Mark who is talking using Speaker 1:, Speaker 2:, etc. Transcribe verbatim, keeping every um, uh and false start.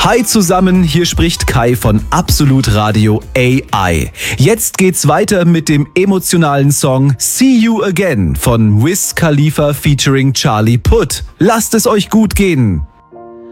Speaker 1: Hi zusammen, hier spricht Kai von Absolut Radio A I. Jetzt geht's weiter mit dem emotionalen Song See You Again von Wiz Khalifa featuring Charlie Puth. Lasst es euch gut gehen.